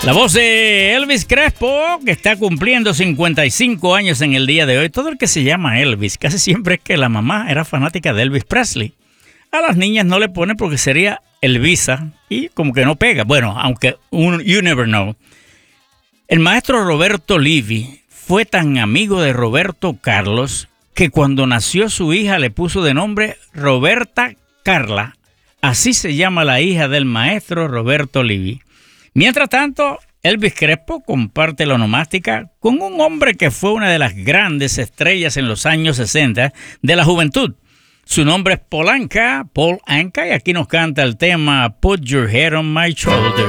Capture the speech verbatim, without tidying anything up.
La voz de Elvis Crespo, que está cumpliendo cincuenta y cinco años en el día de hoy. Todo el que se llama Elvis, casi siempre es que la mamá era fanática de Elvis Presley. A las niñas no le ponen porque sería Elvisa y como que no pega. Bueno, aunque un, you never know. El maestro Roberto Livi fue tan amigo de Roberto Carlos que cuando nació su hija le puso de nombre Roberta Carla. Así se llama la hija del maestro Roberto Livi. Mientras tanto, Elvis Crespo comparte la onomástica con un hombre que fue una de las grandes estrellas en los años sesenta de la juventud. Su nombre es Paul Anka, Paul Anka, y aquí nos canta el tema Put Your Head on My Shoulder.